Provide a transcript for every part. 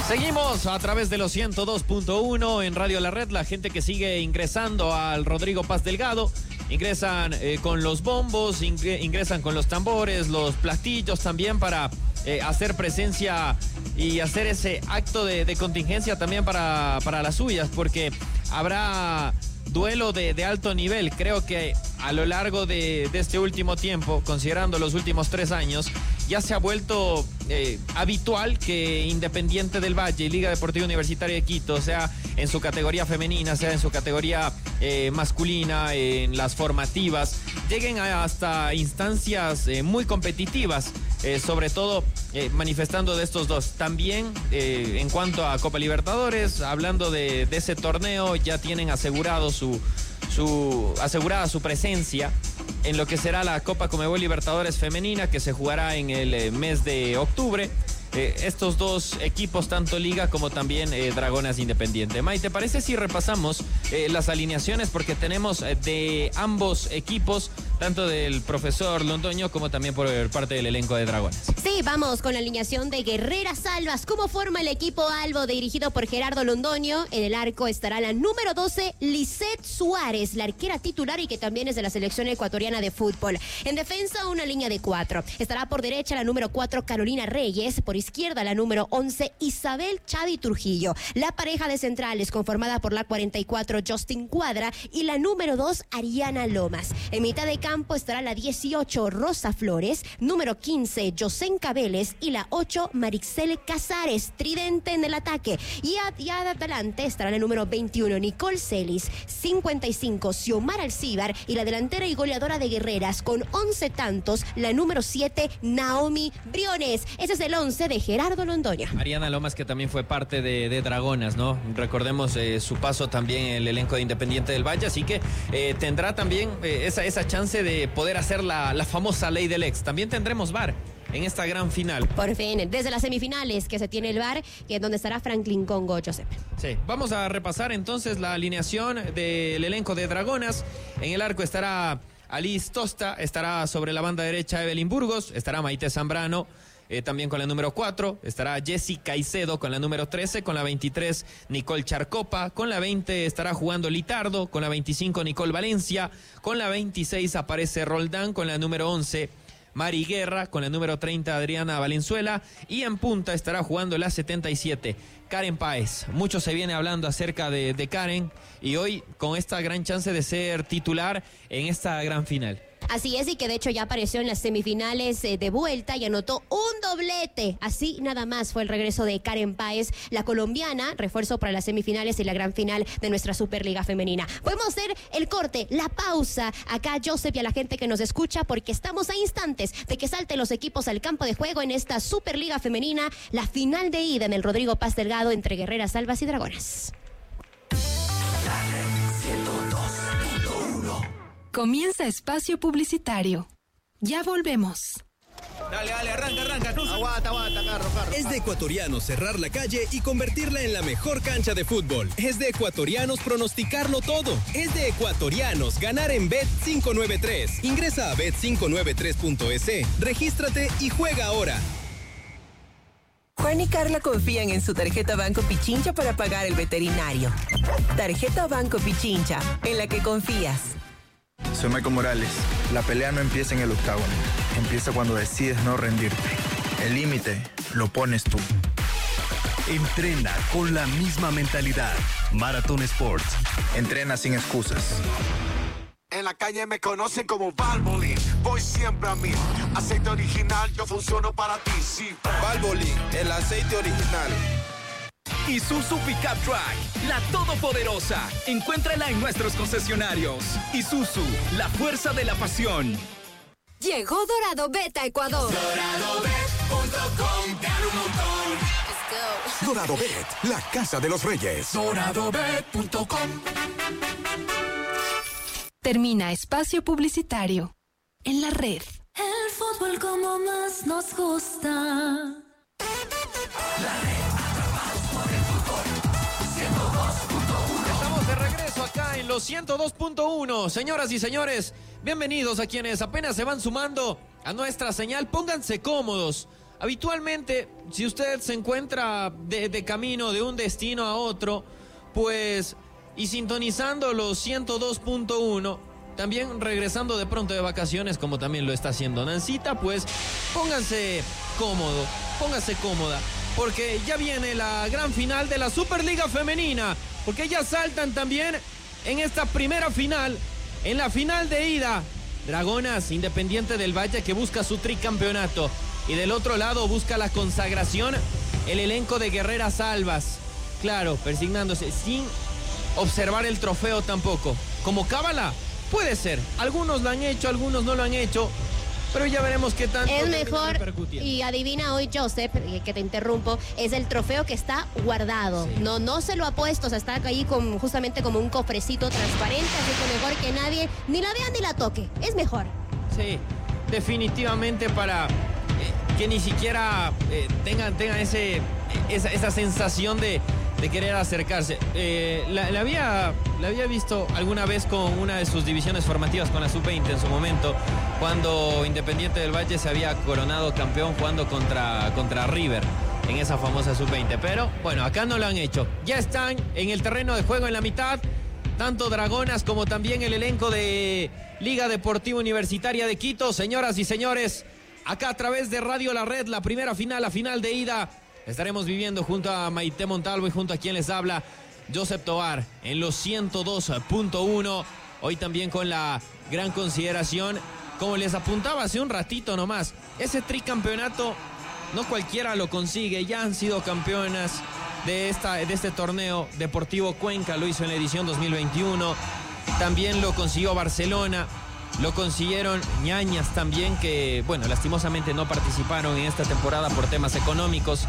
Seguimos a través de los 102.1 en Radio La Red. La gente que sigue ingresando al Rodrigo Paz Delgado, ingresan con los bombos, ingresan con los tambores, los platillos también para hacer presencia y hacer ese acto de contingencia también para las suyas, porque habrá duelo de alto nivel. Creo que a lo largo de este último tiempo, considerando los últimos 3 años, ya se ha vuelto habitual que Independiente del Valle y Liga Deportiva Universitaria de Quito, sea en su categoría femenina, sea en su categoría masculina, en las formativas, lleguen hasta instancias muy competitivas, sobre todo manifestando de estos dos. También en cuanto a Copa Libertadores, hablando de ese torneo, ya tienen asegurado asegurada su presencia en lo que será la Copa Conmebol Libertadores Femenina, que se jugará en el mes de octubre. Estos dos equipos, tanto Liga como también Dragonas Independiente. May, ¿te parece si repasamos las alineaciones? Porque tenemos de ambos equipos, tanto del profesor Londoño como también por parte del elenco de Dragonas. Sí, vamos con la alineación de Guerreras Albas. ¿Cómo forma el equipo albo dirigido por Gerardo Londoño? En el arco estará la número 12, Lisette Suárez, la arquera titular y que también es de la selección ecuatoriana de fútbol. En defensa, una línea de 4. Estará por derecha la número 4, Carolina Reyes. Por izquierda, la número 11, Isabel Chavi Trujillo. La pareja de centrales conformada por la 44, Justin Cuadra, y la número 2, Ariana Lomas. En mitad de campo estará la 18, Rosa Flores, número 15, Yosen Cabeles, y la 8, Marixel Casares, tridente en el ataque. Y adelante estará la número 21, Nicole Celis, 55, Xiomara Alcíbar, y la delantera y goleadora de Guerreras con 11 tantos, la número 7, Naomi Briones. Ese es el 11 de Gerardo Londoño. Ariana Lomas, que también fue parte de Dragonas, ¿no? Recordemos su paso también en el elenco de Independiente del Valle, así que tendrá también esa chance de poder hacer la famosa ley del ex. También tendremos VAR en esta gran final. Por fin, desde las semifinales que se tiene el VAR, que es donde estará Franklin Congo, Josep. Sí, vamos a repasar entonces la alineación del elenco de Dragonas. En el arco estará Alice Tosta, estará sobre la banda derecha Evelyn Burgos, estará Maite Zambrano, también con la número 4, estará Jessy Caicedo con la número 13, con la 23 Nicole Charcopa, con la 20 estará jugando Litardo, con la 25 Nicole Valencia, con la 26 aparece Roldán, con la número 11 Mari Guerra, con la número 30 Adriana Valenzuela, y en punta estará jugando la 77 Karen Páez. Mucho se viene hablando acerca de Karen, y hoy con esta gran chance de ser titular en esta gran final. Así es, y que de hecho ya apareció en las semifinales de vuelta y anotó un doblete. Así nada más fue el regreso de Karen Páez, la colombiana, refuerzo para las semifinales y la gran final de nuestra Superliga Femenina. Podemos hacer el corte, la pausa, acá Joseph y a la gente que nos escucha, porque estamos a instantes de que salten los equipos al campo de juego en esta Superliga Femenina, la final de ida en el Rodrigo Paz Delgado entre Guerreras Albas y Dragonas. Comienza espacio publicitario. Ya volvemos. Dale, arranca. Aguanta, carro. Es de ecuatorianos cerrar la calle y convertirla en la mejor cancha de fútbol. Es de ecuatorianos pronosticarlo todo. Es de ecuatorianos ganar en Bet593. Ingresa a bet593.es, regístrate y juega ahora. Juan y Carla confían en su tarjeta Banco Pichincha para pagar el veterinario. Tarjeta Banco Pichincha, en la que confías. Soy Michael Morales. La pelea no empieza en el octágono. Empieza cuando decides no rendirte. El límite lo pones tú. Entrena con la misma mentalidad. Marathon Sports. Entrena sin excusas. En la calle me conocen como Valvoline. Voy siempre a mí. Aceite original, yo funciono para ti. Sí, Valvoline, el aceite original. Isuzu Pickup Truck, la todopoderosa. Encuéntrala en nuestros concesionarios. Isuzu, la fuerza de la pasión. Llegó Dorado Bet a Ecuador. DoradoBet.com, gana un montón. Let's go. Dorado Bet, la casa de los reyes. DoradoBet.com. Termina espacio publicitario. En la red. El fútbol como más nos gusta. La red, atrapados por el fútbol. 102.1. Estamos de regreso acá en los 102.1. Señoras y señores, bienvenidos a quienes apenas se van sumando a nuestra señal. Pónganse cómodos. habitualmente, si usted se encuentra de camino de un destino a otro, pues, y sintonizando los 102.1, también regresando de pronto de vacaciones, como también lo está haciendo Nancita, pues, pónganse cómodo, póngase cómoda, porque ya viene la gran final de la Superliga Femenina, porque ya saltan también en esta primera final, en la final de ida, Dragonas Independiente del Valle, que busca su tricampeonato, y del otro lado busca la consagración el elenco de Guerreras Albas, claro, persignándose sin observar el trofeo tampoco, como cábala, puede ser, algunos lo han hecho, algunos no lo han hecho, pero ya veremos qué tanto es mejor. Y adivina hoy, Joseph, que te interrumpo, es el trofeo que está guardado. Sí. No se lo ha puesto, o sea, está ahí justamente como un cofrecito transparente, así que mejor que nadie ni la vea ni la toque. Es mejor. Sí, definitivamente para que ni siquiera tengan esa sensación de querer acercarse. La había visto alguna vez con una de sus divisiones formativas, con la Sub-20 en su momento, cuando Independiente del Valle se había coronado campeón jugando contra River en esa famosa Sub-20. Pero bueno, acá no lo han hecho. Ya están en el terreno de juego en la mitad, tanto Dragonas como también el elenco de Liga Deportiva Universitaria de Quito. Señoras y señores, acá a través de Radio La Red, la primera final, la final de ida, estaremos viviendo junto a Maite Montalvo y junto a quien les habla, Joseph Tovar, en los 102.1. Hoy también con la gran consideración, como les apuntaba hace un ratito nomás, ese tricampeonato no cualquiera lo consigue. Ya han sido campeonas de este torneo. Deportivo Cuenca lo hizo en la edición 2021. También lo consiguió Barcelona. Lo consiguieron Ñañas también, que, bueno, lastimosamente no participaron en esta temporada por temas económicos.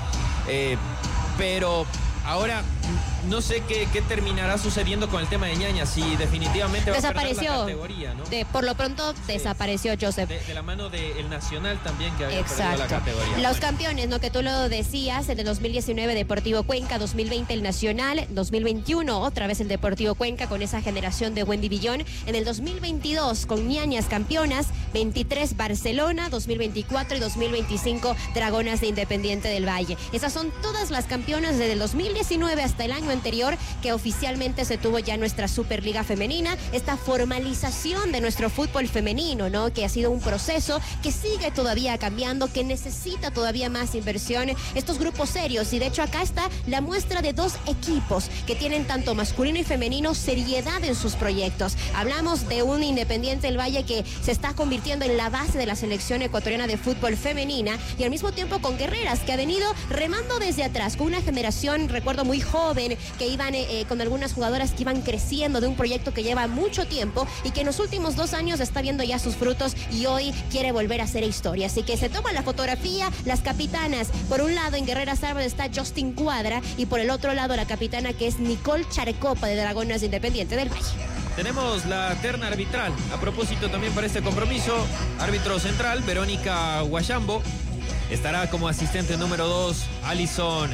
Pero ahora no sé qué terminará sucediendo con el tema de Ñañas, si definitivamente va a perder la categoría, ¿no? Por lo pronto desapareció, Joseph. De la mano del Nacional también, que había perdido la categoría. Los campeones, ¿no? Que tú lo decías, en el 2019 Deportivo Cuenca, 2020 el Nacional, 2021 otra vez el Deportivo Cuenca con esa generación de Wendy Villón. En el 2022 con Ñañas campeonas, 23 Barcelona, 2024 y 2025 Dragonas de Independiente del Valle. Esas son todas las campeonas desde el 2019 hasta el año anterior, que oficialmente se tuvo ya nuestra Superliga Femenina, esta formalización de nuestro fútbol femenino, ¿no? Que ha sido un proceso que sigue todavía cambiando, que necesita todavía más inversión, estos grupos serios, y de hecho acá está la muestra de dos equipos que tienen tanto masculino y femenino seriedad en sus proyectos. Hablamos de un Independiente del Valle que se está convirtiendo en la base de la selección ecuatoriana de fútbol femenina, y al mismo tiempo con Guerreras, que ha venido remando desde atrás, con una generación, recuerdo, muy joven, que iban con algunas jugadoras que iban creciendo de un proyecto que lleva mucho tiempo y que en los últimos 2 años está viendo ya sus frutos y hoy quiere volver a hacer historia. Así que se toma la fotografía, las capitanas. Por un lado en Guerreras Albas está Justin Cuadra y por el otro lado la capitana, que es Nicole Charcopa, de Dragonas de Independiente del Valle. Tenemos la terna arbitral. A propósito también para este compromiso, árbitro central, Verónica Guayambo. Estará como asistente número 2, Alison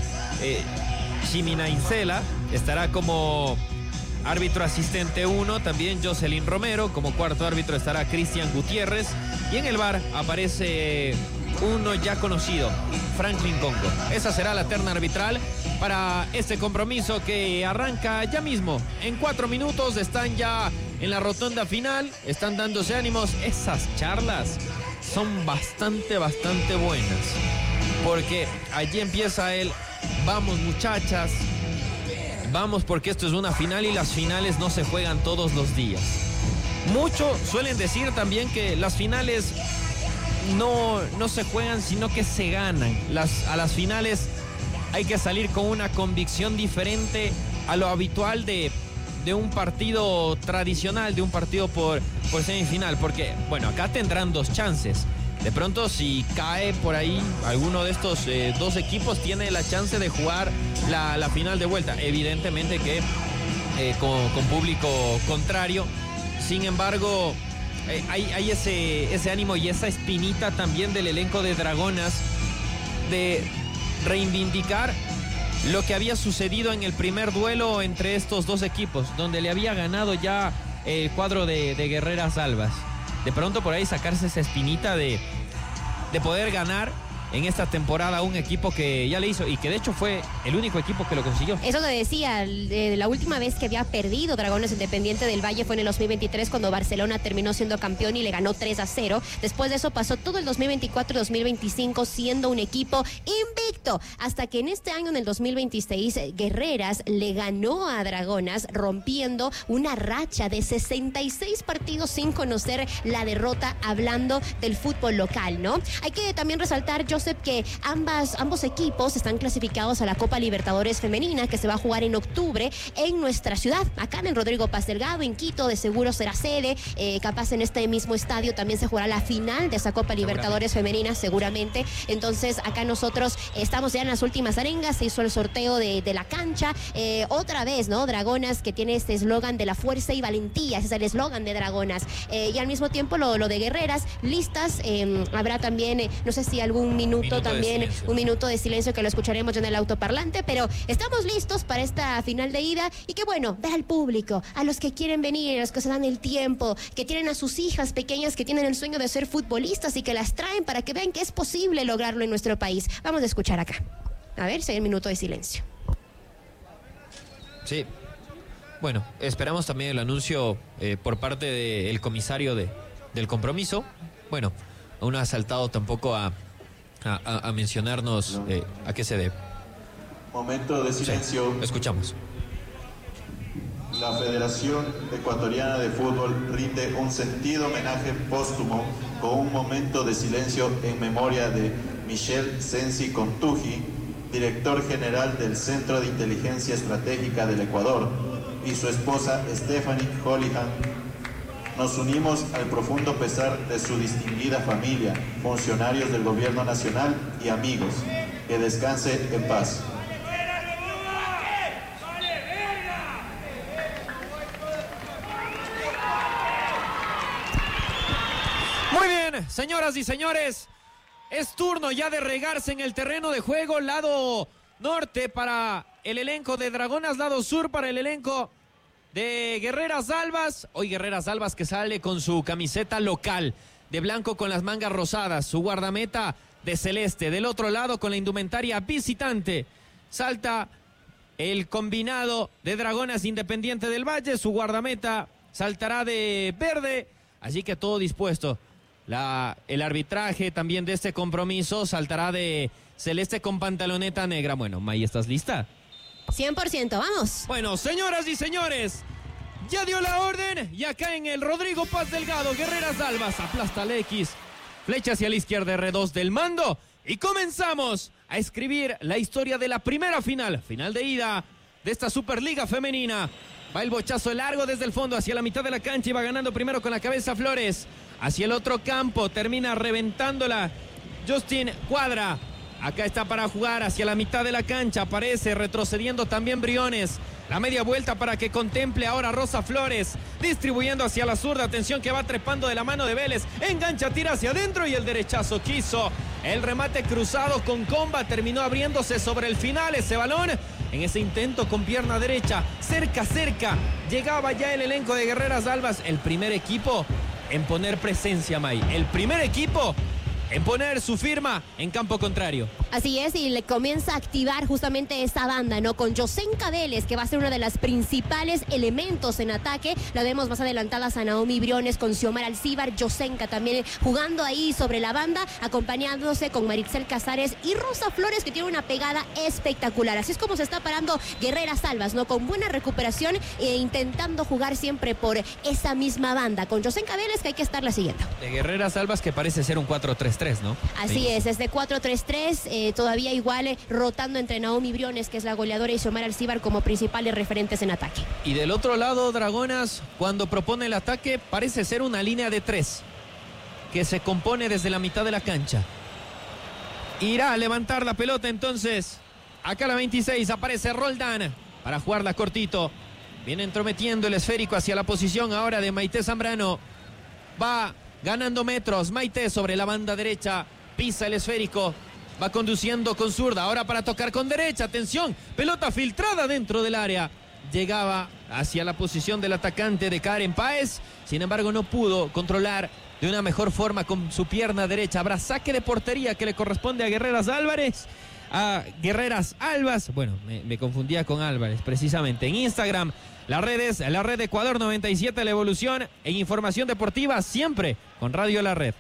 Chiminaincela. Estará como árbitro asistente 1 también Jocelyn Romero. Como cuarto árbitro estará Cristian Gutiérrez. Y en el VAR aparece uno ya conocido, Franklin Congo. Esa será la terna arbitral para este compromiso que arranca ya mismo. En 4 minutos están ya en la rotonda final, están dándose ánimos. Esas charlas son bastante buenas, porque allí empieza el vamos muchachas, vamos, porque esto es una final y las finales no se juegan todos los días. Mucho suelen decir también que las finales no se juegan, sino que se ganan. A las finales hay que salir con una convicción diferente a lo habitual de un partido tradicional, de un partido por semifinal, porque, bueno, acá tendrán 2 chances. De pronto, si cae por ahí alguno de estos 2 equipos, tiene la chance de jugar la final de vuelta. Evidentemente que con público contrario. Sin embargo, hay ese ánimo y esa espinita también del elenco de Dragonas de reivindicar lo que había sucedido en el primer duelo entre estos 2 equipos, donde le había ganado ya el cuadro de Guerreras Albas. De pronto por ahí sacarse esa espinita de poder ganar en esta temporada un equipo que ya le hizo y que de hecho fue el único equipo que lo consiguió. Eso te decía, la última vez que había perdido Dragones Independiente del Valle fue en el 2023 cuando Barcelona terminó siendo campeón y le ganó 3-0. Después de eso pasó todo el 2024 y 2025 siendo un equipo invicto, hasta que en este año, en el 2026, Guerreras le ganó a Dragonas, rompiendo una racha de 66 partidos sin conocer la derrota, hablando del fútbol local, ¿no? Hay que también resaltar, Joseph, que ambos equipos están clasificados a la Copa Libertadores Femenina, que se va a jugar en octubre en nuestra ciudad, acá en el Rodrigo Paz Delgado, en Quito. De seguro será sede, capaz en este mismo estadio también se jugará la final de esa Copa Libertadores Femenina, seguramente. Entonces acá nosotros estamos ya en las últimas arengas, se hizo el sorteo de la cancha, otra vez, ¿no? Dragonas, que tiene este eslogan de la fuerza y valentía, ese es el eslogan de Dragonas, y al mismo tiempo lo de Guerreras, listas, habrá también, no sé si algún minuto también, un minuto de silencio que lo escucharemos ya en el autoparlante, pero estamos listos para esta final de ida y que bueno, ver al público, a los que quieren venir, a los que se dan el tiempo, que tienen a sus hijas pequeñas que tienen el sueño de ser futbolistas y que las traen para que vean que es posible lograrlo en nuestro país. Vamos a escuchar acá. A ver si hay un minuto de silencio. Sí. Bueno, esperamos también el anuncio por parte del comisario del compromiso. Bueno, aún no ha saltado tampoco a mencionarnos a qué se debe. Momento de silencio. Sí, escuchamos. La Federación Ecuatoriana de Fútbol rinde un sentido homenaje póstumo con un momento de silencio en memoria de Michel Sensi Contuji, director general del Centro de Inteligencia Estratégica del Ecuador, y su esposa Stephanie Holihan. Nos unimos al profundo pesar de su distinguida familia, funcionarios del Gobierno Nacional y amigos. Que descanse en paz. Muy bien, señoras y señores, es turno ya de regarse en el terreno de juego, lado norte para el elenco de Dragonas, lado sur para el elenco de Guerreras Albas. Hoy Guerreras Albas que sale con su camiseta local de blanco con las mangas rosadas, su guardameta de celeste. Del otro lado, con la indumentaria visitante, salta el combinado de Dragonas Independiente del Valle, su guardameta saltará de verde, así que todo dispuesto. El arbitraje también de este compromiso saltará de celeste con pantaloneta negra. Bueno, May, ¿estás lista? 100%, vamos. Bueno, señoras y señores, ya dio la orden y acá en el Rodrigo Paz Delgado, Guerreras Albas aplasta al X, flecha hacia la izquierda, R2 del mando y comenzamos a escribir la historia de la primera final de ida de esta Superliga Femenina. Va el bochazo largo desde el fondo hacia la mitad de la cancha y va ganando primero con la cabeza Flores. Hacia el otro campo termina reventándola Justin Cuadra. Acá está para jugar hacia la mitad de la cancha. Aparece retrocediendo también Briones. La media vuelta para que contemple ahora Rosa Flores. Distribuyendo hacia la zurda. Atención que va trepando de la mano de Vélez. Engancha, tira hacia adentro y el derechazo quiso. El remate cruzado con comba. Terminó abriéndose sobre el final ese balón. En ese intento con pierna derecha. Cerca. Llegaba ya el elenco de Guerreras Albas. El primer equipo en poner presencia, May. El primer equipo en poner su firma en campo contrario. Así es, y le comienza a activar justamente esa banda, ¿no? Con Yosenka Vélez, que va a ser uno de los principales elementos en ataque. La vemos más adelantadas a Naomi Briones con Xiomara Alcíbar, Yosenka también jugando ahí sobre la banda, acompañándose con Maritzel Casares y Rosa Flores, que tiene una pegada espectacular. Así es como se está parando Guerreras Albas, ¿no? Con buena recuperación e intentando jugar siempre por esa misma banda. Con Yosenka Vélez, que hay que estarla siguiendo. De Guerreras Albas, que parece ser un 4-3-3, ¿no? Así es de 4-3-3, todavía igual rotando entre Naomi Briones, que es la goleadora, y Xiomara Alcíbar como principales referentes en ataque. Y del otro lado, Dragonas, cuando propone el ataque, parece ser una línea de 3 que se compone desde la mitad de la cancha. Irá a levantar la pelota entonces. Acá la 26, aparece Roldán para jugarla cortito. Viene entrometiendo el esférico hacia la posición ahora de Maite Zambrano. Va ganando metros, Maite sobre la banda derecha, pisa el esférico, va conduciendo con zurda, ahora para tocar con derecha, atención, pelota filtrada dentro del área, llegaba hacia la posición del atacante de Karen Páez, sin embargo no pudo controlar de una mejor forma con su pierna derecha. Habrá saque de portería que le corresponde a Guerreras Álvarez. A Guerreras Albas. Bueno, me confundía con Álvarez precisamente. En Instagram, la red Ecuador 97, la evolución en información deportiva, siempre con Radio La Red.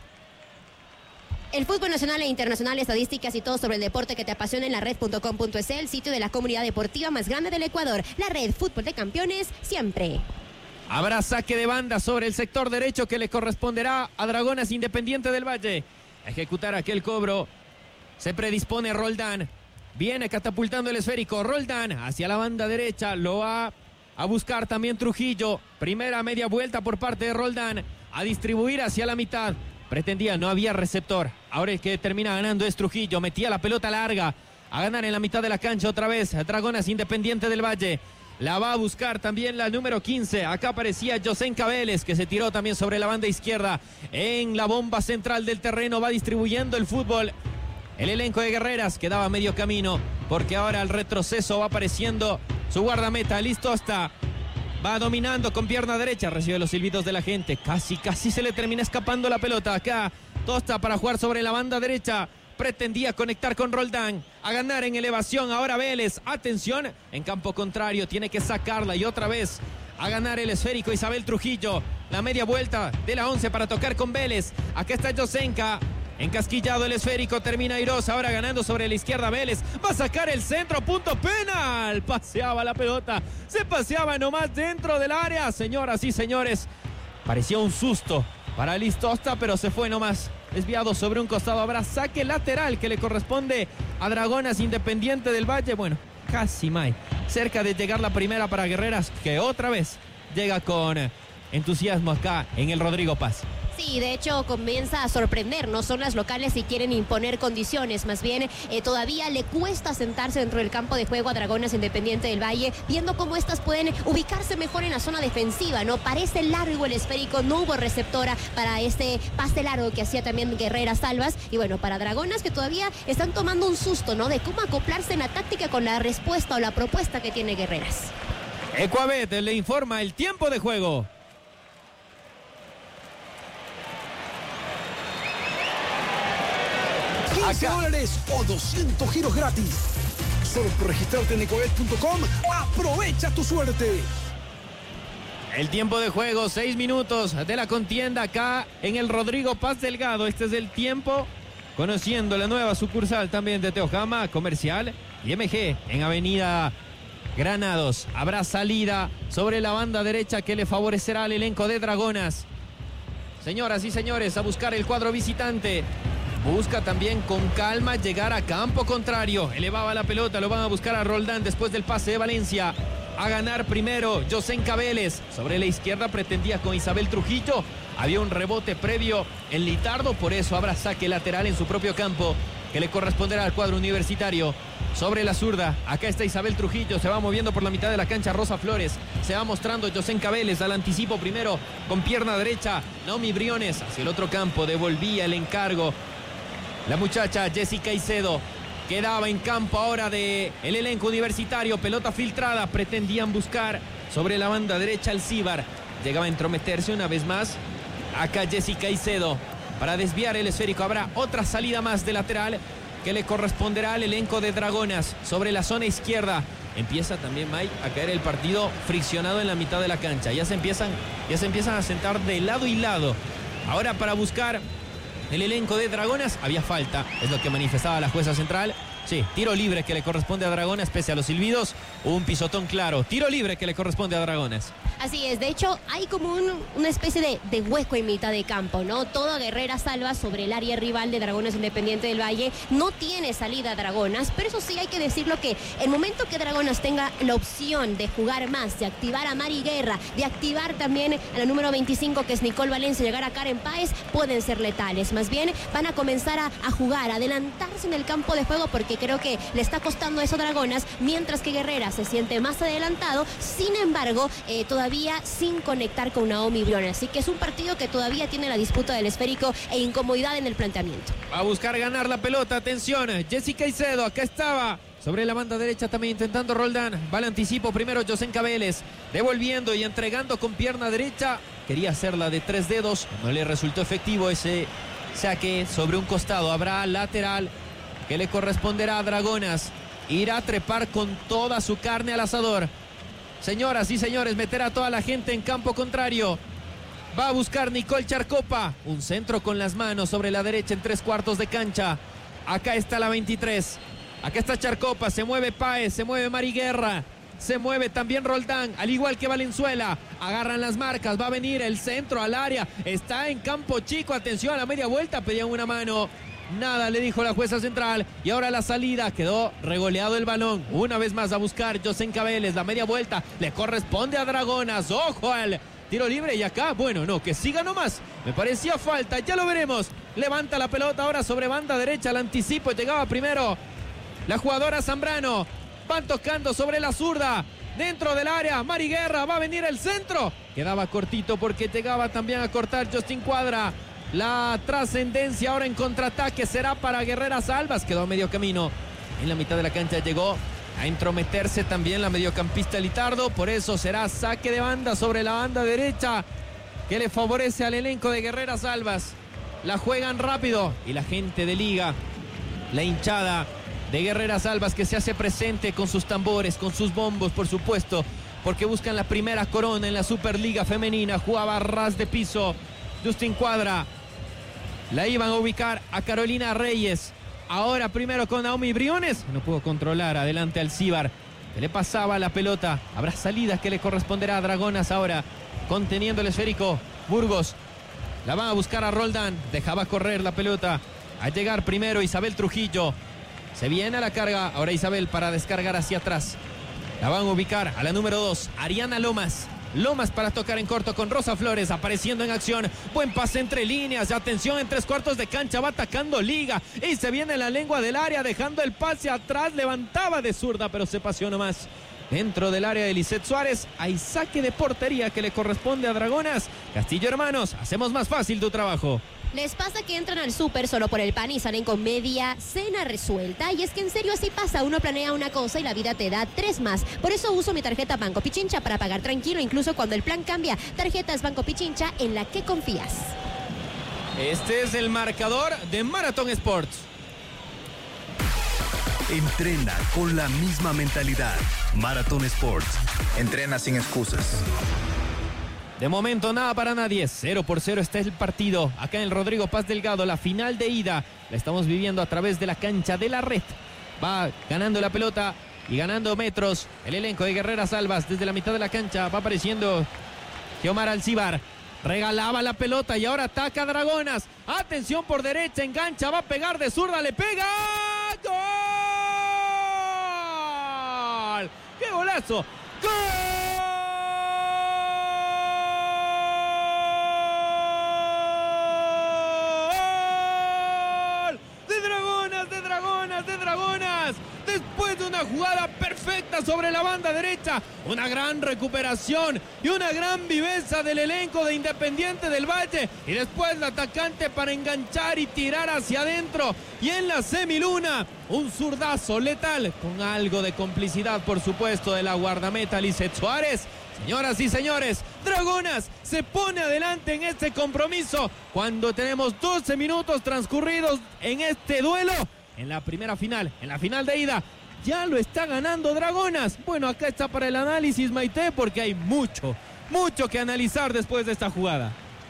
El fútbol nacional e internacional, estadísticas y todo sobre el deporte que te apasiona en la red.com.es, el sitio de la comunidad deportiva más grande del Ecuador. La red, fútbol de campeones, siempre. Habrá saque de banda sobre el sector derecho que le corresponderá a Dragonas Independiente del Valle. A ejecutar aquel cobro se predispone Roldán. Viene catapultando el esférico. Roldán hacia la banda derecha. Lo va a buscar también Trujillo. Primera media vuelta por parte de Roldán. A distribuir hacia la mitad. Pretendía, no había receptor. Ahora el que termina ganando es Trujillo. Metía la pelota larga. A ganar en la mitad de la cancha otra vez. Dragonas Independiente del Valle. La va a buscar también la número 15. Acá aparecía Josenka Vélez, que se tiró también sobre la banda izquierda. En la bomba central del terreno va distribuyendo el fútbol. El elenco de Guerreras quedaba medio camino, porque ahora al retroceso va apareciendo su guardameta. Listo, hasta va dominando con pierna derecha, recibe los silbidos de la gente. Casi se le termina escapando la pelota. Acá Tosta para jugar sobre la banda derecha. Pretendía conectar con Roldán, a ganar en elevación. Ahora Vélez, atención, en campo contrario, tiene que sacarla y otra vez a ganar el esférico Isabel Trujillo. La media vuelta de la 11 para tocar con Vélez. Acá está Josenka. Encasquillado el esférico, termina Airoz, ahora ganando sobre la izquierda Vélez, va a sacar el centro, punto penal, paseaba la pelota, se paseaba nomás dentro del área, señoras y señores, parecía un susto para Liz Tosta, pero se fue nomás, desviado sobre un costado. Habrá saque lateral que le corresponde a Dragonas Independiente del Valle, bueno, casi May, cerca de llegar la primera para Guerreras, que otra vez llega con entusiasmo acá en el Rodrigo Paz. Sí, de hecho comienza a sorprender, no son las locales si quieren imponer condiciones, más bien todavía le cuesta sentarse dentro del campo de juego a Dragonas Independiente del Valle, viendo cómo estas pueden ubicarse mejor en la zona defensiva, ¿no? Parece largo el esférico, no hubo receptora para este pase largo que hacía también Guerreras Albas, y bueno, para Dragonas que todavía están tomando un susto, ¿no? De cómo acoplarse en la táctica con la respuesta o la propuesta que tiene Guerreras. Ecuabet le informa el tiempo de juego. $15 o 200 giros gratis. Solo por registrarte en ecuabet.com, aprovecha tu suerte. El tiempo de juego, 6 minutos de la contienda acá en el Rodrigo Paz Delgado. Este es el tiempo, conociendo la nueva sucursal también de Teojama, Comercial y MG en Avenida Granados. Habrá salida sobre la banda derecha que le favorecerá al elenco de Dragonas. Señoras y señores, a buscar el cuadro visitante. Busca también con calma llegar a campo contrario. Elevaba la pelota, lo van a buscar a Roldán después del pase de Valencia. A ganar primero Josenka Vélez. Sobre la izquierda pretendía con Isabel Trujillo. Había un rebote previo en Litardo, por eso habrá saque lateral en su propio campo que le corresponderá al cuadro universitario. Sobre la zurda, acá está Isabel Trujillo, se va moviendo por la mitad de la cancha Rosa Flores. Se va mostrando Josenka Vélez al anticipo primero con pierna derecha. Naomi Briones hacia el otro campo, devolvía el encargo. La muchacha Jessica Caicedo quedaba en campo ahora de el elenco universitario. Pelota filtrada, pretendían buscar sobre la banda derecha Alcíbar. Llegaba a entrometerse una vez más. Acá Jessica Caicedo para desviar el esférico. Habrá otra salida más de lateral que le corresponderá al elenco de Dragonas sobre la zona izquierda. Empieza también, Mike, a caer el partido friccionado en la mitad de la cancha. Ya se empiezan a sentar de lado y lado. Ahora para buscar el elenco de Dragonas, había falta, es lo que manifestaba la jueza central. Sí, tiro libre que le corresponde a Dragonas, pese a los silbidos, un pisotón claro. Tiro libre que le corresponde a Dragonas. Así es, de hecho hay como una especie de hueco en mitad de campo, ¿no? Todo Guerreras Salva sobre el área rival de Dragonas Independiente del Valle. No tiene salida Dragonas, pero eso sí hay que decirlo que el momento que Dragonas tenga la opción de jugar más, de activar a Mari Guerra, de activar también a la número 25 que es Nicole Valencia, llegar a Karen Páez, pueden ser letales. Más bien van a comenzar a jugar, a adelantarse en el campo de juego, porque creo que le está costando eso a Dragonas, mientras que Guerreras se siente más adelantado, sin embargo, todavía sin conectar con Naomi Briones. Así que es un partido que todavía tiene la disputa del esférico e incomodidad en el planteamiento. Va a buscar ganar la pelota, atención, Jessica Caicedo, acá estaba. Sobre la banda derecha también intentando Roldán. Va al anticipo primero Josenka Vélez. Devolviendo y entregando con pierna derecha quería hacerla de 3 dedos, no le resultó efectivo ese saque sobre un costado. Habrá lateral que le corresponderá a Dragonas. Irá a trepar con toda su carne al asador. Señoras y señores, meter a toda la gente en campo contrario. Va a buscar Nicole Charcopa. Un centro con las manos sobre la derecha en 3/4 de cancha. Acá está la 23. Acá está Charcopa. Se mueve Páez, se mueve Mari Guerra. Se mueve también Roldán, al igual que Valenzuela. Agarran las marcas, va a venir el centro al área. Está en campo chico, atención a la media vuelta. Pedían una mano. Nada, le dijo la jueza central. Y ahora la salida, quedó regoleado el balón. Una vez más a buscar Josen Cabeles. La media vuelta le corresponde a Dragonas. Ojo al tiro libre y acá, bueno, no, que siga nomás. Me parecía falta, ya lo veremos. Levanta la pelota ahora sobre banda derecha. El anticipo, llegaba primero la jugadora Zambrano. Van tocando sobre la zurda. Dentro del área, Mari Guerra, va a venir el centro. Quedaba cortito porque llegaba también a cortar Justin Cuadra. La trascendencia ahora en contraataque será para Guerreras Albas. Quedó a medio camino. En la mitad de la cancha llegó a entrometerse también la mediocampista Litardo. Por eso será saque de banda sobre la banda derecha que le favorece al elenco de Guerreras Albas. La juegan rápido y la gente de Liga, la hinchada de Guerreras Albas que se hace presente con sus tambores, con sus bombos, por supuesto, porque buscan la primera corona en la Superliga Femenina. Jugaba a ras de piso Justin Cuadra. La iban a ubicar a Carolina Reyes. Ahora primero con Naomi Briones. No pudo controlar adelante al Cíbar, que le pasaba la pelota. Habrá salidas que le corresponderá a Dragonas ahora, conteniendo el esférico. Burgos la van a buscar a Roldán. Dejaba correr la pelota. A llegar primero Isabel Trujillo. Se viene a la carga. Ahora Isabel para descargar hacia atrás. La van a ubicar a la número 2, Ariana Lomas. Lomas para tocar en corto con Rosa Flores apareciendo en acción. Buen pase entre líneas. Atención en 3/4 de cancha. Va atacando Liga. Y se viene la lengua del área dejando el pase atrás. Levantaba de zurda pero se paseó nomás. Dentro del área de Lisette Suárez hay saque de portería que le corresponde a Dragonas. Castillo Hermanos, hacemos más fácil tu trabajo. Les pasa que entran al súper solo por el pan y salen con media cena resuelta. Y es que en serio así pasa. Uno planea una cosa y la vida te da 3 más. Por eso uso mi tarjeta Banco Pichincha para pagar tranquilo, incluso cuando el plan cambia. Tarjetas Banco Pichincha en la que confías. Este es el marcador de Marathon Sports. Entrena con la misma mentalidad. Marathon Sports. Entrena sin excusas. De momento nada para nadie, 0-0 está el partido. Acá en el Rodrigo Paz Delgado, la final de ida la estamos viviendo a través de la cancha de la red. Va ganando la pelota y ganando metros el elenco de Guerreras Albas. Desde la mitad de la cancha va apareciendo Xiomara Alcibar. Regalaba la pelota y ahora ataca Dragonas. Atención por derecha, engancha, va a pegar de zurda, le pega. ¡Gol! ¡Qué golazo! ¡Gol! Después de una jugada perfecta sobre la banda derecha, una gran recuperación y una gran viveza del elenco de Independiente del Valle, y después la atacante para enganchar y tirar hacia adentro, y en la semiluna un zurdazo letal con algo de complicidad por supuesto de la guardameta Lisette Suárez. Señoras y señores, Dragonas se pone adelante en este compromiso cuando tenemos 12 minutos transcurridos en este duelo. En la primera final, en la final de ida, ya lo está ganando Dragonas. Bueno, acá está para el análisis Maite, porque hay mucho que analizar después de esta jugada.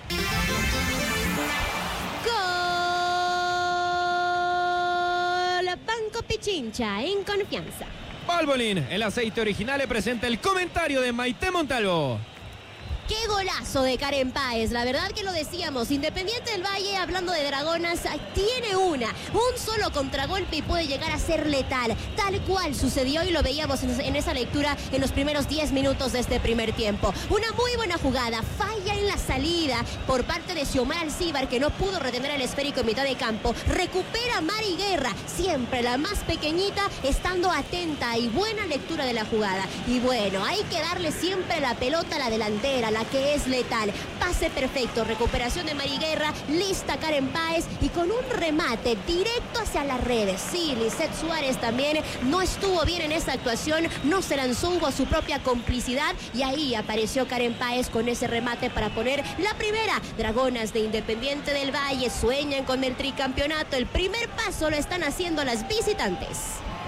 Gol Banco Pichincha en confianza. Valvoline, el aceite original, le presenta el comentario de Maite Montalvo. ¡Qué golazo de Karen Páez! La verdad que lo decíamos, Independiente del Valle, hablando de Dragonas, tiene un solo contragolpe y puede llegar a ser letal, tal cual sucedió y lo veíamos en esa lectura en los primeros 10 minutos de este primer tiempo. Una muy buena jugada, falla en la salida por parte de Xiomara Alcibar, que no pudo retener el esférico en mitad de campo. Recupera Mari Guerra, siempre la más pequeñita, estando atenta y buena lectura de la jugada. Y bueno, hay que darle siempre la pelota a la delantera, la que es letal. Pase perfecto, recuperación de Mari Guerra, lista Karen Páez y con un remate directo hacia las redes. Sí, Lisette Suárez también no estuvo bien en esa actuación, no se lanzó, hubo su propia complicidad y ahí apareció Karen Páez con ese remate para poner poner la primera. Dragonas de Independiente del Valle sueñan con el tricampeonato. El primer paso lo están haciendo las visitantes.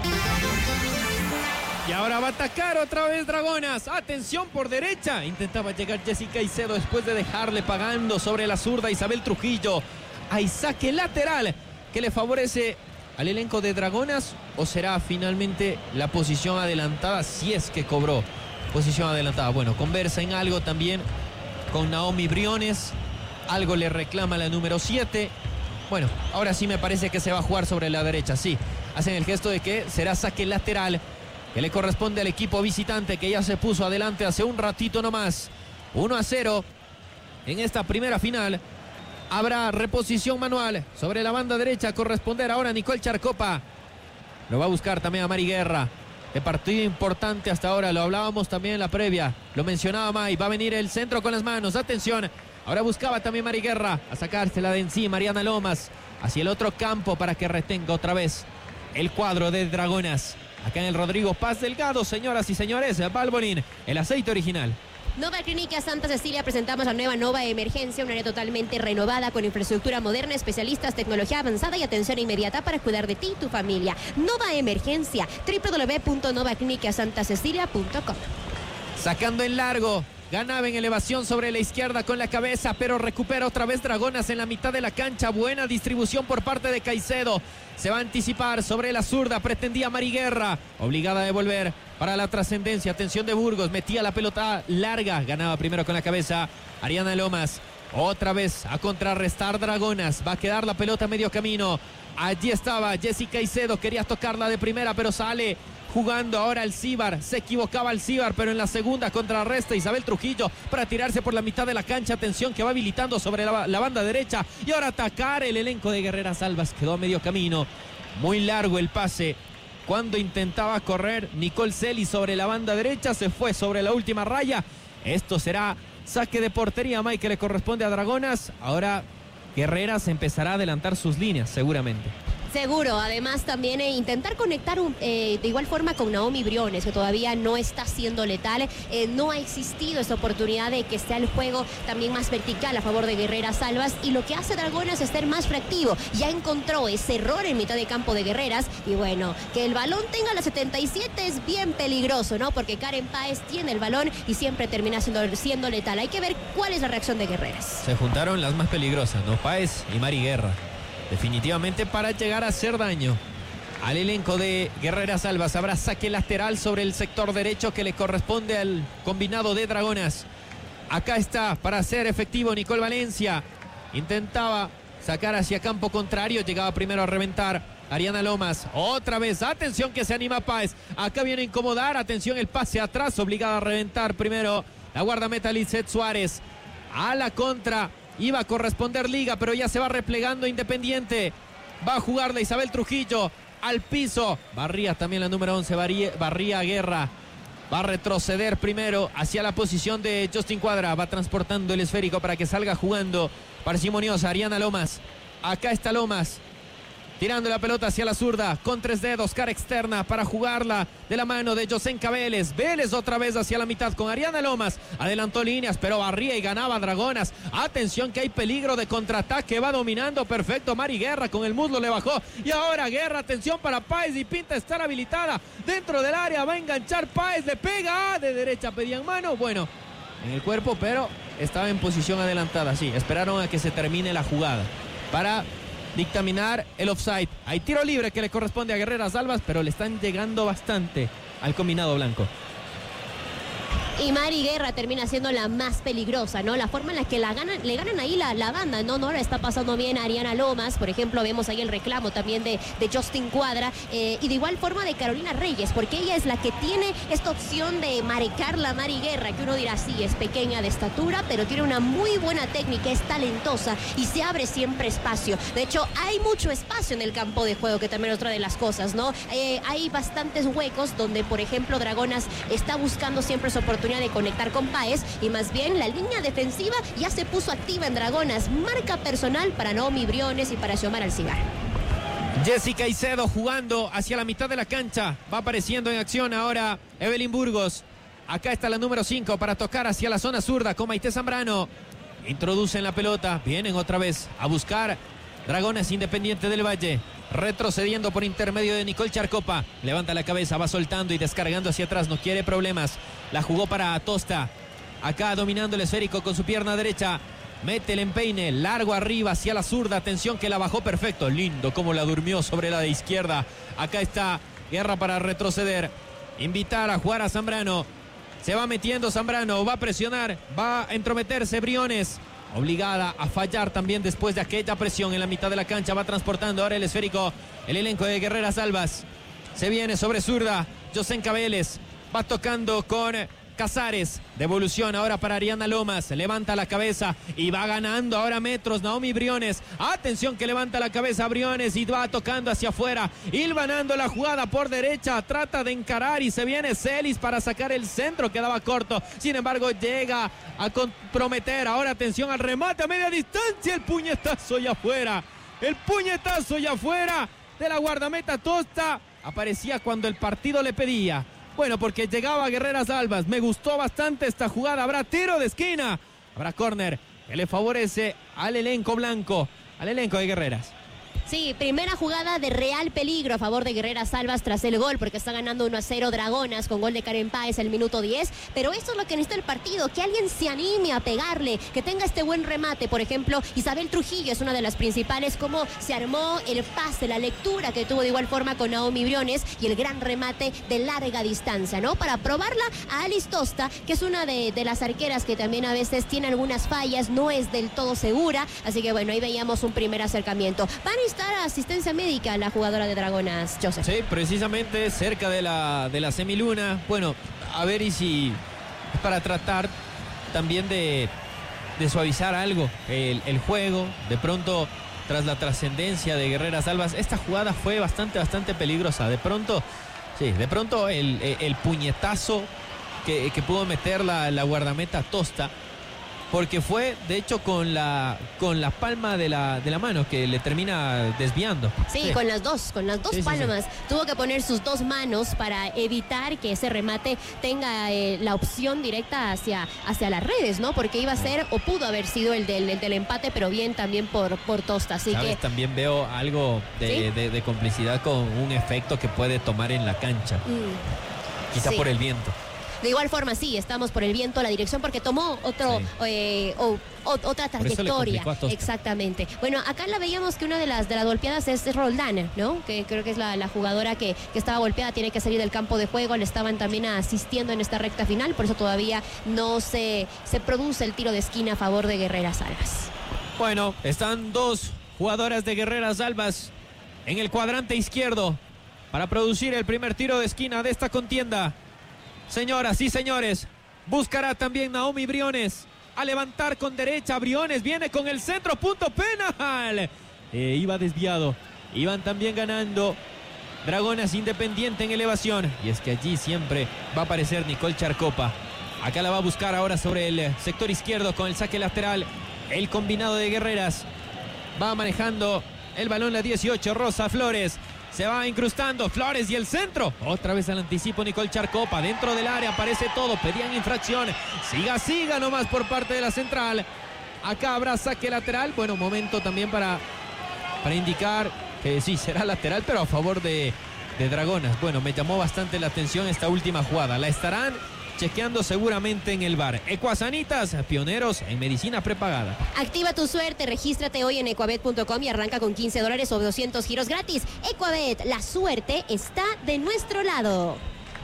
Y ahora va a atacar otra vez Dragonas. Atención por derecha. Intentaba llegar Jessica Caicedo después de dejarle pagando sobre la zurda Isabel Trujillo. Hay saque lateral que le favorece al elenco de Dragonas, o será finalmente la posición adelantada si es que cobró posición adelantada. Bueno, conversa en algo también con Naomi Briones. Algo le reclama la número 7. Bueno, ahora sí me parece que se va a jugar sobre la derecha. Sí, hacen el gesto de que será saque lateral que le corresponde al equipo visitante, que ya se puso adelante hace un ratito nomás. 1-0 en esta primera final. Habrá reposición manual sobre la banda derecha. Corresponder ahora a Nicole Charcopa. Lo va a buscar también a Mari Guerra. De partido importante hasta ahora. Lo hablábamos también en la previa. Lo mencionaba May. Va a venir el centro con las manos. Atención. Ahora buscaba también Mari Guerra a sacársela de encima. Ariana Lomas hacia el otro campo para que retenga otra vez el cuadro de Dragonas. Acá en el Rodrigo Paz Delgado, señoras y señores. Valvoline, el aceite original. Nova Clínica Santa Cecilia presentamos la nueva Nova Emergencia, un área totalmente renovada con infraestructura moderna, especialistas, tecnología avanzada y atención inmediata para cuidar de ti y tu familia. Nova Emergencia, www.novaclinicasantaCecilia.com. Sacando en largo, ganaba en elevación sobre la izquierda con la cabeza, pero recupera otra vez Dragonas en la mitad de la cancha. Buena distribución por parte de Caicedo. Se va a anticipar sobre la zurda, pretendía Mari Guerra, obligada a devolver para la trascendencia. Atención de Burgos, metía la pelota larga, ganaba primero con la cabeza Ariana Lomas. Otra vez a contrarrestar Dragonas, va a quedar la pelota a medio camino. Allí estaba Jessica Caicedo, quería tocarla de primera, pero sale jugando ahora el Cíbar. Se equivocaba el Cíbar, pero en la segunda contrarresta Isabel Trujillo para tirarse por la mitad de la cancha. Atención que va habilitando sobre la banda derecha. Y ahora atacar el elenco de Guerreras Albas. Quedó a medio camino. Muy largo el pase. Cuando intentaba correr Nicole Celi sobre la banda derecha, se fue sobre la última raya. Esto será saque de portería, Mike, que le corresponde a Dragonas. Ahora Guerreras empezará a adelantar sus líneas, seguramente. Seguro, además también intentar conectar de igual forma con Naomi Briones, que todavía no está siendo letal. No ha existido esta oportunidad de que esté el juego también más vertical a favor de Guerreras Albas, y lo que hace Dragonas es ser más reactivo. Ya encontró ese error en mitad de campo de Guerreras, y bueno, que el balón tenga la 77 es bien peligroso, ¿no? Porque Karen Páez tiene el balón y siempre termina siendo letal. Hay que ver cuál es la reacción de Guerreras. Se juntaron las más peligrosas, ¿no? Páez y Mari Guerra. Definitivamente para llegar a hacer daño al elenco de Guerreras Albas. Habrá saque lateral sobre el sector derecho que le corresponde al combinado de Dragonas. Acá está para hacer efectivo Nicole Valencia. Intentaba sacar hacia campo contrario. Llegaba primero a reventar Ariana Lomas. Otra vez, atención que se anima Páez. Acá viene a incomodar. Atención el pase atrás. Obligada a reventar primero la guardameta Lizeth Suárez. A la contra. Iba a corresponder Liga, pero ya se va replegando Independiente. Va a jugarla Isabel Trujillo al piso. Barría también la número 11, Barría Guerra. Va a retroceder primero hacia la posición de Justin Cuadra. Va transportando el esférico para que salga jugando parsimoniosa Ariana Lomas. Acá está Lomas. Tirando la pelota hacia la zurda, con 3 dedos, cara externa para jugarla de la mano de Josenka Vélez. Vélez otra vez hacia la mitad con Ariana Lomas. Adelantó líneas, pero barría y ganaba Dragonas. Atención que hay peligro de contraataque. Va dominando perfecto Mari Guerra, con el muslo le bajó. Y ahora Guerra, atención para Páez y pinta estar habilitada dentro del área. Va a enganchar Páez, le pega de derecha, pedían mano. Bueno, en el cuerpo, pero estaba en posición adelantada. Sí, esperaron a que se termine la jugada para dictaminar el offside. Hay tiro libre que le corresponde a Guerreras Albas, pero le están llegando bastante al combinado blanco. Y Mari Guerra termina siendo la más peligrosa, ¿no? La forma en la que le ganan ahí la banda, ¿no? No la está pasando bien a Ariana Lomas, por ejemplo, vemos ahí el reclamo también de Justin Cuadra, y de igual forma de Carolina Reyes, porque ella es la que tiene esta opción de marcarla a Mari Guerra, que uno dirá, sí, es pequeña de estatura, pero tiene una muy buena técnica, es talentosa y se abre siempre espacio. De hecho, hay mucho espacio en el campo de juego, que también es otra de las cosas, ¿no? Hay bastantes huecos donde, por ejemplo, Dragonas está buscando siempre su oportunidad de conectar con Páez, y más bien la línea defensiva ya se puso activa en Dragonas. Marca personal para Naomi Briones y para Xiomara Alcibar. Jessica Caicedo jugando hacia la mitad de la cancha. Va apareciendo en acción ahora Evelyn Burgos. Acá está la número 5 para tocar hacia la zona zurda con Maite Zambrano. Introducen la pelota. Vienen otra vez a buscar Dragones Independiente del Valle. Retrocediendo por intermedio de Nicole Charcopa. Levanta la cabeza, va soltando y descargando hacia atrás. No quiere problemas. La jugó para Tosta. Acá dominando el esférico con su pierna derecha. Mete el empeine, largo arriba hacia la zurda. Atención que la bajó perfecto. Lindo como la durmió sobre la de izquierda. Acá está Guerra para retroceder. Invitar a jugar a Zambrano. Se va metiendo Zambrano, va a presionar, va a entrometerse Briones. Obligada a fallar también después de aquella presión en la mitad de la cancha. Va transportando ahora el esférico el elenco de Guerreras Albas. Se viene sobre zurda Yosenka Vélez. Va tocando con Casares. Devolución ahora para Ariana Lomas. Levanta la cabeza y va ganando ahora metros Naomi Briones. Atención que levanta la cabeza Briones y va tocando hacia afuera. Hilvanando la jugada por derecha. Trata de encarar y se viene Celis para sacar el centro. Quedaba corto. Sin embargo llega a comprometer. Ahora atención al remate a media distancia. El puñetazo ya afuera. El puñetazo ya afuera de la guardameta Tosta. Aparecía cuando el partido le pedía. Bueno, porque llegaba Guerreras Albas. Me gustó bastante esta jugada. Habrá tiro de esquina. Habrá córner que le favorece al elenco blanco, al elenco de Guerreras. Sí, primera jugada de real peligro a favor de Guerreras Albas tras el gol, porque está ganando 1-0 Dragonas con gol de Karen Páez el minuto 10. Pero esto es lo que necesita el partido, que alguien se anime a pegarle, que tenga este buen remate. Por ejemplo, Isabel Trujillo es una de las principales, como se armó el pase, la lectura que tuvo de igual forma con Naomi Briones y el gran remate de larga distancia, ¿no? Para probarla a Alice Tosta, que es una de las arqueras que también a veces tiene algunas fallas, no es del todo segura. Así que bueno, ahí veíamos un primer acercamiento. Van a estar asistencia médica la jugadora de Dragonas, Joseph. Sí, precisamente cerca de la semiluna. Bueno, a ver y si es para tratar también de suavizar algo el juego. De pronto, tras la trascendencia de Guerreras Albas, esta jugada fue bastante peligrosa. De pronto el puñetazo que pudo meter la guardameta Tosta, porque fue de hecho con la palma de la mano que le termina desviando. Sí, con las dos palmas. Sí. Tuvo que poner sus dos manos para evitar que ese remate tenga la opción directa hacia las redes, ¿no? Porque iba a ser o pudo haber sido el del empate, pero bien también por Tosta. Así que también veo algo de complicidad con un efecto que puede tomar en la cancha. Quizá por el viento. De igual forma, sí, estamos por el viento, la dirección, porque tomó otra trayectoria. Exactamente. Bueno, acá la veíamos que una de las golpeadas es Roldana, ¿no? Que creo que es la jugadora que estaba golpeada, tiene que salir del campo de juego. Le estaban también asistiendo en esta recta final, por eso todavía no se produce el tiro de esquina a favor de Guerreras Albas. Bueno, están dos jugadoras de Guerreras Albas en el cuadrante izquierdo para producir el primer tiro de esquina de esta contienda. Señoras y señores, buscará también Naomi Briones a levantar con derecha. Briones viene con el centro, punto penal. Iba desviado. Iban también ganando Dragonas Independiente en elevación. Y es que allí siempre va a aparecer Nicole Charcopa. Acá la va a buscar ahora sobre el sector izquierdo con el saque lateral. El combinado de Guerreras va manejando el balón la 18, Rosa Flores. Se va incrustando Flores y el centro. Otra vez al anticipo Nicole Charcopa. Dentro del área aparece todo. Pedían infracción. Siga nomás por parte de la central. Acá habrá saque lateral. Bueno, momento también para indicar que sí, será lateral, pero a favor de Dragonas. Bueno, me llamó bastante la atención esta última jugada. La estarán chequeando seguramente en el VAR. Ecuasanitas, pioneros en medicina prepagada. Activa tu suerte, regístrate hoy en ecuabet.com y arranca con $15 o 200 giros gratis. Ecuabet, la suerte está de nuestro lado.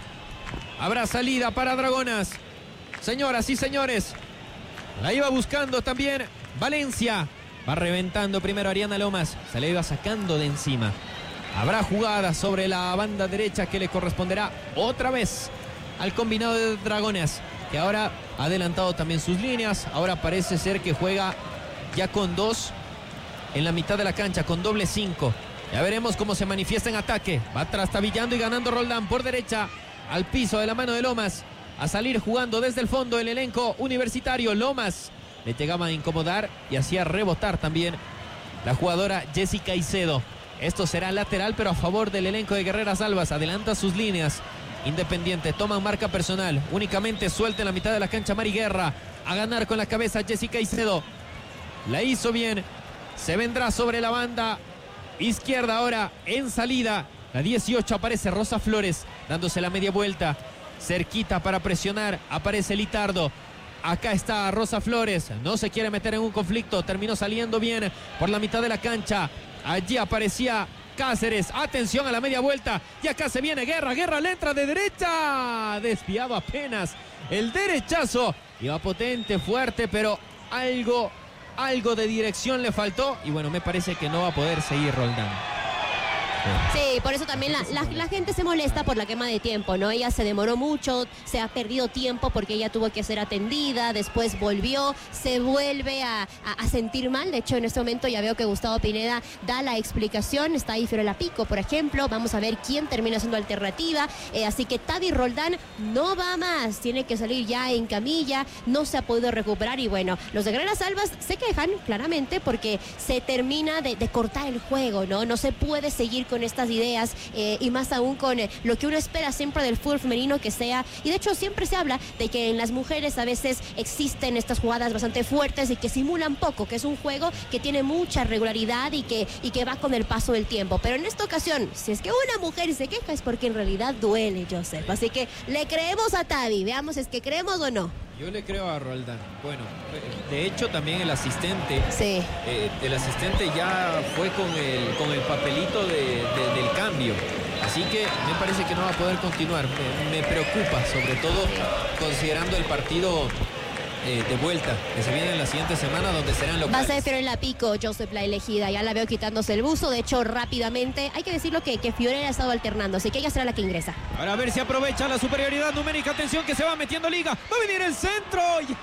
Habrá salida para Dragonas. Señoras y señores, la iba buscando también Valencia. Va reventando primero Ariana Lomas. Se le iba sacando de encima. Habrá jugada sobre la banda derecha que le corresponderá otra vez al combinado de Dragonas, que ahora ha adelantado también sus líneas. Ahora parece ser que juega ya con dos en la mitad de la cancha, con doble 5. Ya veremos cómo se manifiesta en ataque. Va trastabillando y ganando Roldán por derecha al piso de la mano de Lomas. A salir jugando desde el fondo el elenco universitario. Lomas le llegaba a incomodar y hacía rebotar también la jugadora Jessica Caicedo. Esto será lateral, pero a favor del elenco de Guerreras Albas. Adelanta sus líneas. Independiente, toman marca personal. Únicamente suelta en la mitad de la cancha Mari Guerra. a ganar con la cabeza Jessica Caicedo. La hizo bien. Se vendrá sobre la banda izquierda ahora en salida. La 18 aparece Rosa Flores dándose la media vuelta. Cerquita para presionar. Aparece Litardo. Acá está Rosa Flores. No se quiere meter en un conflicto. Terminó saliendo bien por la mitad de la cancha. Allí aparecía Cáceres. Atención a la media vuelta. Y acá se viene Guerra. Guerra le entra de derecha. Desviado apenas. El derechazo. Iba potente, fuerte, pero algo de dirección le faltó. Y bueno, me parece que no va a poder seguir Roldán. Sí, por eso también la gente se molesta por la quema de tiempo, ¿no? Ella se demoró mucho, se ha perdido tiempo porque ella tuvo que ser atendida, después volvió, se vuelve a sentir mal. De hecho, en este momento ya veo que Gustavo Pineda da la explicación. Está ahí Fiorella Pico, por ejemplo. Vamos a ver quién termina siendo alternativa. Así que Tavi Roldán no va más, tiene que salir ya en camilla, no se ha podido recuperar. Y bueno, los de Guerreras Albas se quejan claramente porque se termina de cortar el juego, ¿no? No se puede seguir con estas ideas y más aún con lo que uno espera siempre del fútbol femenino que sea. Y de hecho siempre se habla de que en las mujeres a veces existen estas jugadas bastante fuertes y que simulan poco, que es un juego que tiene mucha regularidad y que va con el paso del tiempo. Pero en esta ocasión, si es que una mujer se queja es porque en realidad duele, Joseph. Así que le creemos a Tavi, veamos si es que creemos o no. Yo le creo a Roldán. Bueno, de hecho también el asistente. Sí. El asistente ya fue con el papelito del cambio. Así que me parece que no va a poder continuar. Me preocupa, sobre todo considerando el partido de vuelta que se viene en la siguiente semana, donde serán locales. Va a ser Fiorella Pico, Joseph, la elegida. Ya la veo quitándose el buzo. De hecho, rápidamente, hay que decirlo que Fiorella ha estado alternando, así que ella será la que ingresa. Ahora a ver si aprovecha la superioridad numérica. Atención que se va metiendo Liga. Va a venir el centro. Y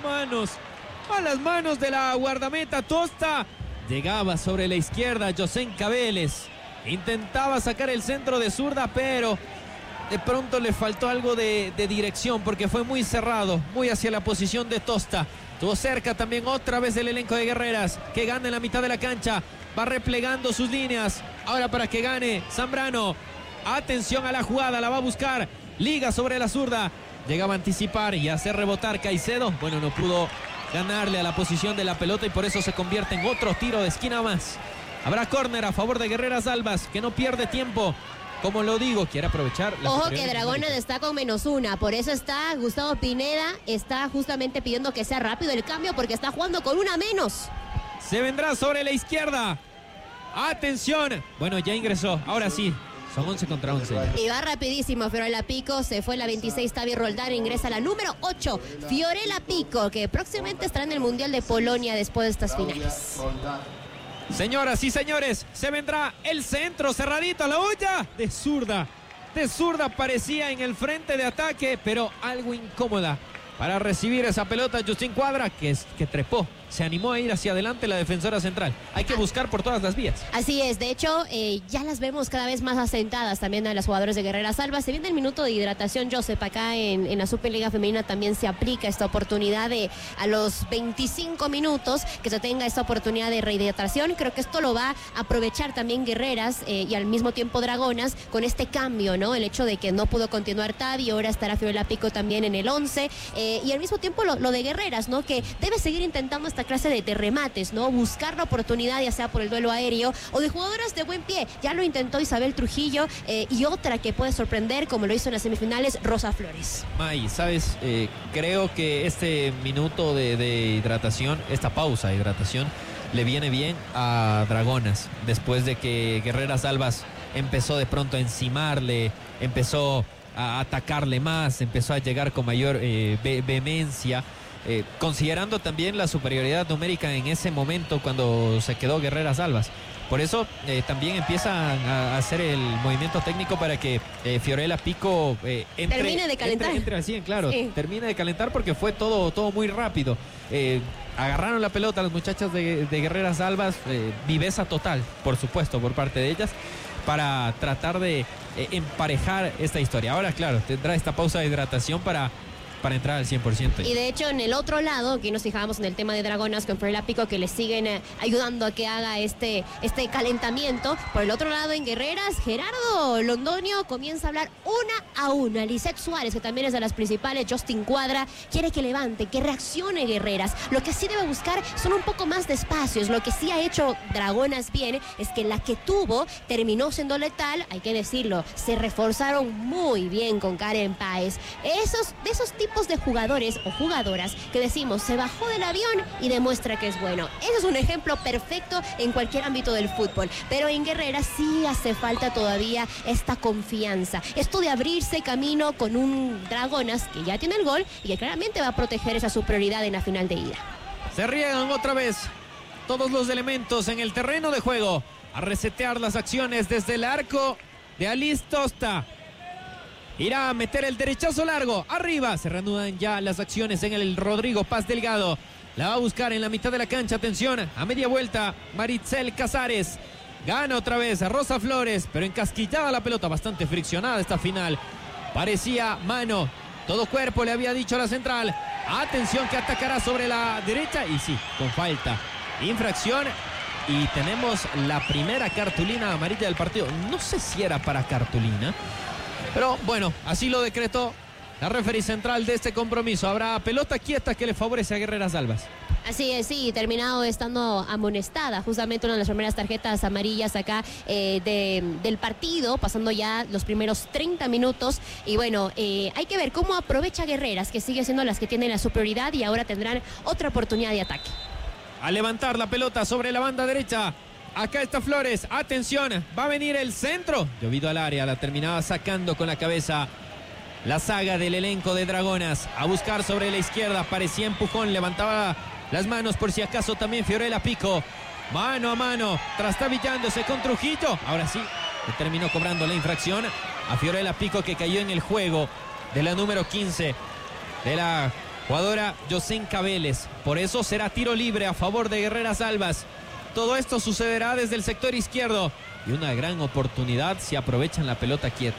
a las manos de la guardameta Tosta. Llegaba sobre la izquierda Yosenka Vélez. Intentaba sacar el centro de zurda, pero de pronto le faltó algo de dirección porque fue muy cerrado, muy hacia la posición de Tosta. Estuvo cerca también otra vez el elenco de Guerreras, que gana en la mitad de la cancha. Va replegando sus líneas. Ahora para que gane Zambrano. Atención a la jugada, la va a buscar. Liga sobre la zurda. Llegaba a anticipar y a hacer rebotar Caicedo. Bueno, no pudo ganarle a la posición de la pelota y por eso se convierte en otro tiro de esquina más. Habrá córner a favor de Guerreras Albas, que no pierde tiempo. Como lo digo, quiere aprovechar. Ojo que Dragonas está con -1, por eso está Gustavo Pineda, está justamente pidiendo que sea rápido el cambio porque está jugando con una menos. Se vendrá sobre la izquierda. Atención. Bueno, ya ingresó, ahora sí. Son 11 contra 11. Y va rapidísimo Fiorella Pico, se fue la 26 Tavi Roldán, ingresa la número 8, Fiorella Pico, que próximamente estará en el Mundial de Polonia después de estas finales. Señoras y señores, se vendrá el centro cerradito a la olla de zurda. De zurda parecía en el frente de ataque, pero algo incómoda para recibir esa pelota. Justin Cuadra, que trepó, se animó a ir hacia adelante la defensora central. Hay que buscar por todas las vías. Así es, de hecho, ya las vemos cada vez más asentadas también a las jugadoras de Guerreras Albas. Se viene el minuto de hidratación, Joseph, acá en la Superliga Femenina también se aplica esta oportunidad de a los 25 minutos que se tenga esta oportunidad de rehidratación. Creo que esto lo va a aprovechar también Guerreras y al mismo tiempo Dragonas con este cambio, ¿no? El hecho de que no pudo continuar Tavi, ahora estará Fiorella Pico también en el 11 y al mismo tiempo lo de Guerreras, ¿no? Que debe seguir intentando esta clase de remates, ¿no? Buscar la oportunidad, ya sea por el duelo aéreo o de jugadoras de buen pie. Ya lo intentó Isabel Trujillo y otra que puede sorprender, como lo hizo en las semifinales, Rosa Flores. May, ¿sabes? Creo que este minuto de hidratación, esta pausa de hidratación, le viene bien a Dragonas, después de que Guerreras Albas empezó de pronto a encimarle, empezó a atacarle más, empezó a llegar con mayor vehemencia, considerando también la superioridad numérica en ese momento cuando se quedó Guerreras Albas. Por eso también empiezan a hacer el movimiento técnico para que Fiorella Pico termine de calentar. Entre así, claro, sí. Termine de calentar porque fue todo muy rápido. Agarraron la pelota las muchachas de Guerreras Albas, viveza total, por supuesto, por parte de ellas, para tratar de emparejar esta historia. Ahora, claro, tendrá esta pausa de hidratación para para entrar al 100%. Y de hecho, en el otro lado, aquí nos fijábamos en el tema de Dragonas con Fiorella Pico, que le siguen ayudando a que haga este calentamiento. Por el otro lado, en Guerreras, Gerardo Londoño comienza a hablar 1-1. Lisette Suárez, que también es de las principales, Justin Cuadra, quiere que levante, que reaccione Guerreras. Lo que sí debe buscar son un poco más de espacios. Lo que sí ha hecho Dragonas bien es que la que tuvo terminó siendo letal, hay que decirlo. Se reforzaron muy bien con Karen Páez. De esos tipos de jugadores o jugadoras que decimos, se bajó del avión y demuestra que es bueno. Ese es un ejemplo perfecto en cualquier ámbito del fútbol. Pero en Guerreras sí hace falta todavía esta confianza. Esto de abrirse camino con un Dragonas que ya tiene el gol y que claramente va a proteger esa superioridad en la final de ida. Se riegan otra vez todos los elementos en el terreno de juego a resetear las acciones desde el arco de Alice Tosta. Irá a meter el derechazo largo. Arriba se reanudan ya las acciones en el Rodrigo Paz Delgado. La va a buscar en la mitad de la cancha. Atención, a media vuelta Maritzel Casares. Gana otra vez a Rosa Flores, pero encasquillada la pelota, bastante friccionada esta final. Parecía mano. Todo cuerpo le había dicho a la central. Atención que atacará sobre la derecha. Y sí, con falta. Infracción. Y tenemos la primera cartulina amarilla del partido. No sé si era para cartulina, pero bueno, así lo decretó la referee central de este compromiso. Habrá pelota quieta que le favorece a Guerreras Albas. Así es, sí, terminado estando amonestada, justamente una de las primeras tarjetas amarillas acá del partido, pasando ya los primeros 30 minutos. Y bueno, hay que ver cómo aprovecha Guerreras, que sigue siendo las que tienen la superioridad y ahora tendrán otra oportunidad de ataque. A levantar la pelota sobre la banda derecha. Acá está Flores. Atención. Va a venir el centro. Llovido al área. La terminaba sacando con la cabeza la saga del elenco de Dragonas. A buscar sobre la izquierda. Parecía empujón. Levantaba las manos por si acaso también Fiorella Pico. Mano a mano. Trastabillándose con Trujillo. Ahora sí. Le terminó cobrando la infracción a Fiorella Pico, que cayó en el juego de la número 15 de la jugadora Yosenka Vélez. Por eso será tiro libre a favor de Guerreras Albas. Todo esto sucederá desde el sector izquierdo. Y una gran oportunidad si aprovechan la pelota quieta.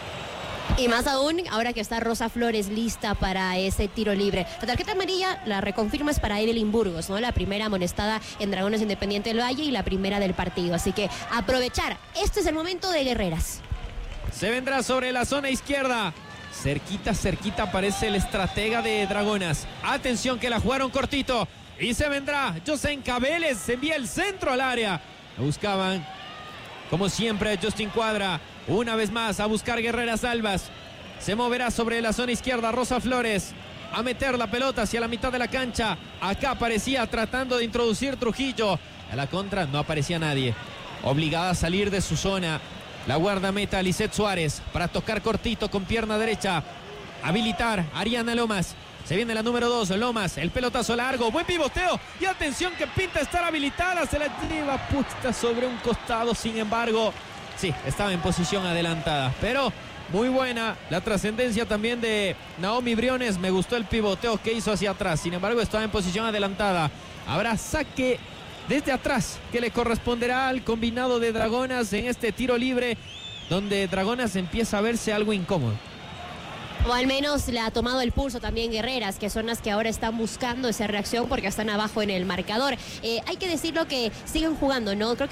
Y más aún, ahora que está Rosa Flores lista para ese tiro libre. La tarjeta amarilla, la reconfirma, es para Evelyn Burgos, ¿no? La primera amonestada en Dragones Independiente del Valle y la primera del partido. Así que aprovechar. Este es el momento de Guerreras. Se vendrá sobre la zona izquierda. Cerquita aparece el estratega de Dragonas. Atención que la jugaron cortito. Y se vendrá Yosenka Vélez. Se envía el centro al área. Lo buscaban, como siempre, Justin Cuadra. Una vez más a buscar Guerreras Albas. Se moverá sobre la zona izquierda Rosa Flores. A meter la pelota hacia la mitad de la cancha. Acá aparecía tratando de introducir Trujillo. A la contra no aparecía nadie. Obligada a salir de su zona la guardameta Lisette Suárez para tocar cortito con pierna derecha. Habilitar Ariana Lomas. Se viene la número 2, Lomas. El pelotazo largo. Buen pivoteo. Y atención que pinta estar habilitada. Se la lleva puesta sobre un costado. Sin embargo, sí, estaba en posición adelantada. Pero muy buena la trascendencia también de Naomi Briones. Me gustó el pivoteo que hizo hacia atrás. Sin embargo, estaba en posición adelantada. Habrá saque desde atrás que le corresponderá al combinado de Dragonas en este tiro libre, donde Dragonas empieza a verse algo incómodo. O al menos le ha tomado el pulso también Guerreras, que son las que ahora están buscando esa reacción porque están abajo en el marcador. Hay que decirlo que siguen jugando, ¿no? Creo que